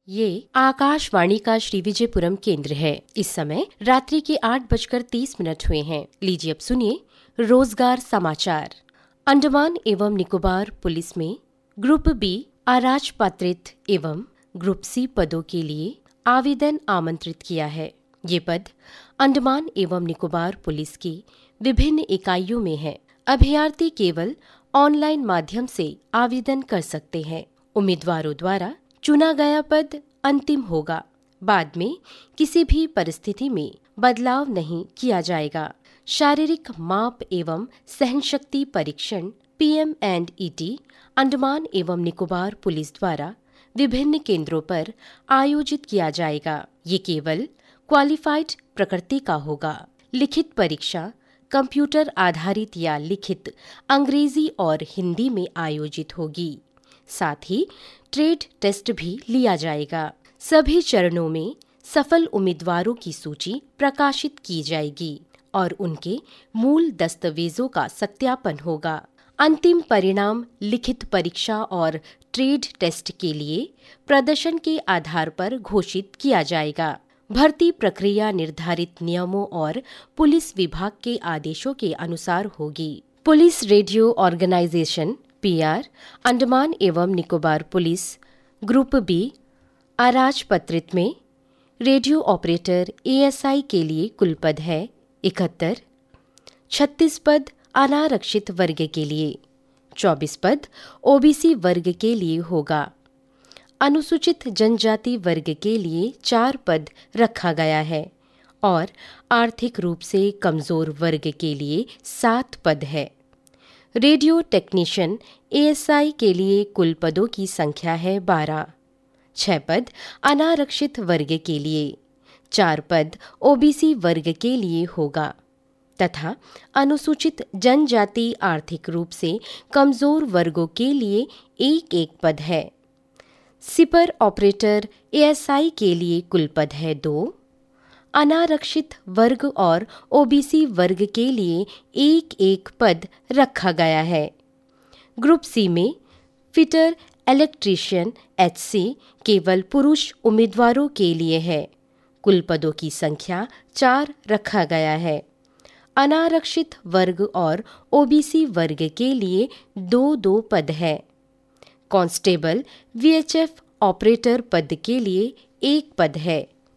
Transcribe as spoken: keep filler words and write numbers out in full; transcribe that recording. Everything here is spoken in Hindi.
ये आकाशवाणी का श्री विजयपुरम केंद्र है। इस समय रात्रि के आठ बजकर तीस मिनट हुए हैं। लीजिए अब सुनिए रोजगार समाचार। अंडमान एवं निकोबार पुलिस में ग्रुप बी अराजपत्रित एवं ग्रुप सी पदों के लिए आवेदन आमंत्रित किया है। ये पद अंडमान एवं निकोबार पुलिस की विभिन्न इकाइयों में है। अभ्यर्थी केवल ऑनलाइन माध्यम से आवेदन कर सकते हैं। उम्मीदवारों द्वारा चुना गया पद अंतिम होगा। बाद में किसी भी परिस्थिति में बदलाव नहीं किया जाएगा। शारीरिक माप एवं सहनशक्ति परीक्षण P M and E T Andaman एवं निकोबार पुलिस द्वारा विभिन्न केंद्रों पर आयोजित किया जाएगा। ये केवल क्वालिफाइड प्रकृति का होगा। लिखित परीक्षा कंप्यूटर आधारित या लिखित अंग्रेजी और हिंदी में आयोजित होगी। साथ ही ट्रेड टेस्ट भी लिया जाएगा। सभी चरणों में सफल उम्मीदवारों की सूची प्रकाशित की जाएगी और उनके मूल दस्तावेजों का सत्यापन होगा। अंतिम परिणाम लिखित परीक्षा और ट्रेड टेस्ट के लिए प्रदर्शन के आधार पर घोषित किया जाएगा। भर्ती प्रक्रिया निर्धारित नियमों और पुलिस विभाग के आदेशों के अनुसार होगी। Police radio organisation P R Andaman एवं निकोबार पुलिस ग्रुप बी अराजपत्रित में radio operator A S I के लिए कुल पद है इकहत्तर। छत्तीस पद अनारक्षित वर्ग के लिए, चौबीस पद ओ बी सी वर्ग के लिए होगा। अनुसूचित जनजाति वर्ग के लिए चार पद रखा गया है और आर्थिक रूप से कमजोर वर्ग के लिए सात पद है। Radio technician A S I के लिए कुल पदों की संख्या है बारह। छह पद अनारक्षित वर्ग के लिए, चार पद ओ बी सी वर्ग के लिए होगा तथा अनुसूचित जनजाति आर्थिक रूप से कमजोर वर्गों के लिए एक एक पद है। Sipper operator A S I के लिए कुल पद है दो। अनारक्षित वर्ग और ओ बी सी वर्ग के लिए एक एक पद रखा गया है। ग्रुप सी में फिटर इलेक्ट्रीशियन एच सी केवल पुरुष उम्मीदवारों के लिए है। कुल पदों की संख्या चार रखा गया है। अनारक्षित वर्ग और ओ बी सी वर्ग के लिए दो दो पद है। Constable V H F operator पद के लिए एक पद है।